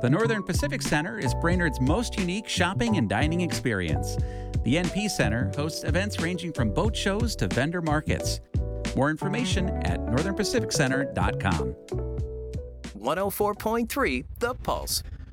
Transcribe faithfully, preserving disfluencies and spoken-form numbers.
The Northern Pacific Center is Brainerd's most unique shopping and dining experience. The N P Center hosts events ranging from boat shows to vendor markets. More information at northern pacific center dot com. one oh four point three The Pulse.